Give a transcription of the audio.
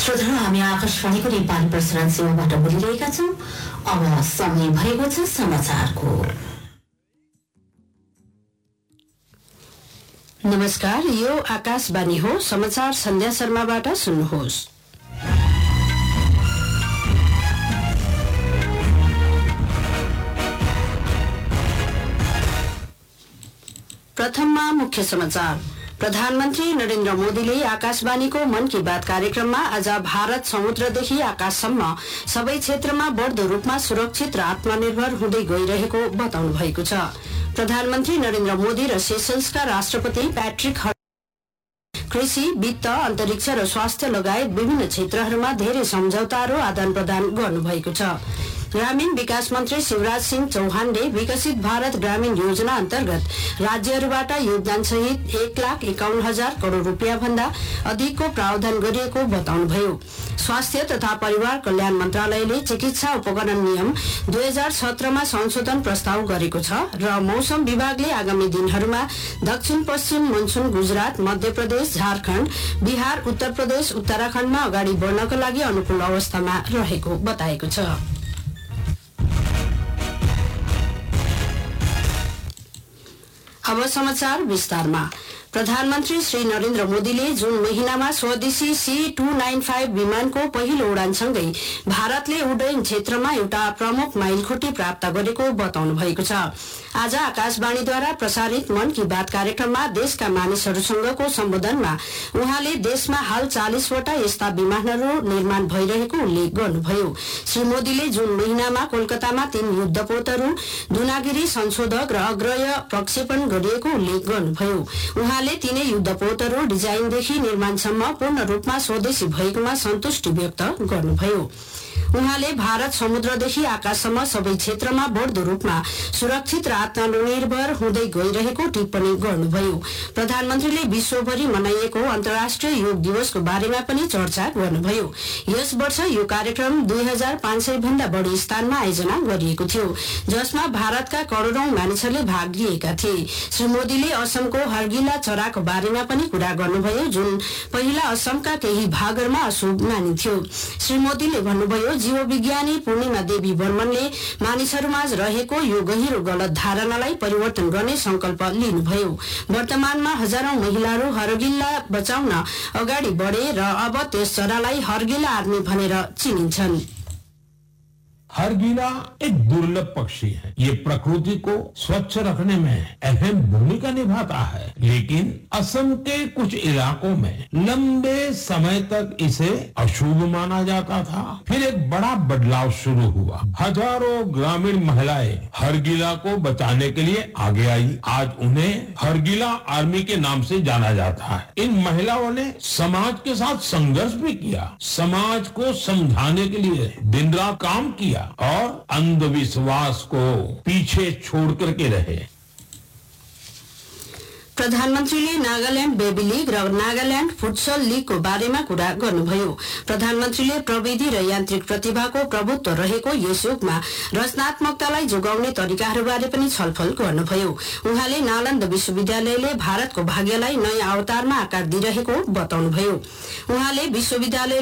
श्रोता हामी आकाशवाणीको नेपाली प्रसारण सेवाबाट बोलिरहेका छौं। अब समय भएको छ समाचारको। नमस्कार, यो आकाशवाणी हो। समाचार सन्ध्या शर्माबाट सुन्नुहोस्। प्रथममा मुख्य समाचार। प्रधानमन्त्री नरेन्द्र मोदीले आकाशवाणीको मन की बात कार्यक्रममा आज भारत समुद्रदेखि आकाशसम्म सबै क्षेत्रमा बढ्दो रूपमा सुरक्षित र आत्मनिर्भर हुँदै गइरहेको बताउनु भएको छ। प्रधानमन्त्री नरेन्द्र मोदी र सेसल्सका राष्ट्रपति प्याट्रिक कृषि, वित्त, अन्तरिक्ष र स्वास्थ्य लगायत विभिन्न क्षेत्रहरूमा धेरै सम्झौता र आदान प्रदान गर्नुभएको छ। ग्रामीण विकास मन्त्री शिवराज सिंह चौहानले विकसित भारत ग्रामीण योजना अन्तर्गत राज्यहरूबाट योगदान सहित 1,51,000 करोड़ रुपियाँ भन्दा अधिकको प्रावधान गरिएको बताउनुभयो। स्वास्थ्य तथा परिवार कल्याण मन्त्रालयले चिकित्सा उपकरण नियम 2017मा संशोधन प्रस्ताव गरेको छ र मौसम विभागले आगामी दिनहरूमा दक्षिण पश्चिम मनसुन गुजरात, मध्य प्रदेश, झारखण्ड, बिहार, उत्तर प्रदेश, उत्तराखण्डमा अगाडि बढ्नका लागि अनुकूल अवस्थामा रहेको बताएको छ। अब समाचार विस्तारमा। प्रधानमन्त्री श्री नरेन्द्र मोदीले जुन महिनामा स्वदेशी C295 विमानको पहिलो उडानसँगै भारतले उड्डयन क्षेत्रमा एउटा प्रमुख माइलखुट्टी प्राप्त गरेको बताउनु भएको छ। आज आकाशवाणीद्वारा प्रसारित मन की बात कार्यक्रममा देशका मानिसहरूसँगको सम्बोधनमा उहाँले देशमा हाल 40 वटा यस्ता विमानहरू निर्माण भइरहेको उल्लेख गर्नुभयो। श्री मोदीले जुन महिनामा कोलकातामा 3 युद्धपोतहरू, दुनागिरी संशोधक र अग्रय प्रक्षेपण गरिएको उल्लेख गर्नुभयो। उहाँले तीनै युद्धपोतहरू डिजाइनदेखि निर्माणसम्म पूर्ण रूपमा स्वदेशी भएकोमा सन्तुष्टि व्यक्त गर्नुभयो। उहाँले भारत समुद्रदेखि आकाशसम्म सबै क्षेत्रमा बढ्दो रूपमा सुरक्षित र आत्मनिर्भर हुँदै गइरहेको टिप्पणी गर्नुभयो। प्रधानमन्त्रीले विश्वभरि मनाइएको अन्तर्राष्ट्रिय योग दिवसको बारेमा पनि चर्चा गर्नुभयो। यस वर्ष यो कार्यक्रम 2500 भन्दा बढी स्थानमा आयोजना गरिएको थियो, जसमा भारतका करोडौं मानिसहरूले भाग लिएका थिए। श्री मोदीले असमको हर्गिला चराको बारेमा पनि कुरा गर्नुभयो, जुन पहिला असमका केही भागहरूमा अशुभ मानिन्थ्यो। श्री मोदीले भन्नुभयो, जीवविज्ञानी पूर्णिमा देवी बर्मनले मानिसहरूमाझ रहेको यो गहिरो गलत धारणालाई परिवर्तन गर्ने संकल्प लिनुभयो। वर्तमानमा हजारौं महिलाहरू हर्गिला बचाउन अगाडि बढे र अब त्यस चरालाई हर्गिला आर्मी भनेर चिनिन्छन्। हरगिला एक दुर्लभ पक्षी है। ये प्रकृति को स्वच्छ रखने में अहम भूमिका निभाता है, लेकिन असम के कुछ इलाकों में लंबे समय तक इसे अशुभ माना जाता था। फिर एक बड़ा बदलाव शुरू हुआ। हजारों ग्रामीण महिलाएं हरगिला को बचाने के लिए आगे आई। आज उन्हें हरगिला आर्मी के नाम से जाना जाता है। इन महिलाओं ने समाज के साथ संघर्ष भी किया, समाज को समझाने के लिए दिन रात काम किया और अंधविश्वास को पीछे छोड़ करके रहे। प्रधानमन्त्रीले नागाल्याण्ड बेबी लीग र नागाल्याण्ड फुटसल लीगको बारेमा कुरा गर्नुभयो। प्रधानमन्त्रीले प्रविधि र यान्त्रिक प्रतिभाको प्रभुत्व रहेको यस युगमा रचनात्मकतालाई जोगाउने तरिकाहरूबारे पनि छलफल गर्नुभयो। उहाँले नालन्दा विश्वविद्यालयले भारतको भाग्यलाई नयाँ अवतारमा आकार दिइरहेको बताउनुभयो। उहाँले विश्वविद्यालय